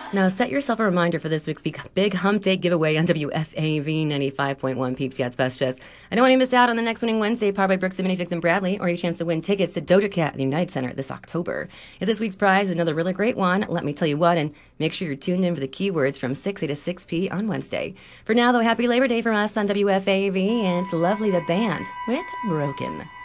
Now set yourself a reminder for this week's big hump day giveaway on WFAV 95.1 Peeps. Yeah, it's best just. I don't want you to miss out on the next winning Wednesday, powered by Brooks and Minifix and Bradley, or your chance to win tickets to Doja Cat at the United Center this October. If this week's prize is another really great one, let me tell you what, and make sure you're tuned in for the keywords from 6 to 6 p on Wednesday. For now, though, happy Labor Day from us on WFAV, and it's Lovely the Band with Broken.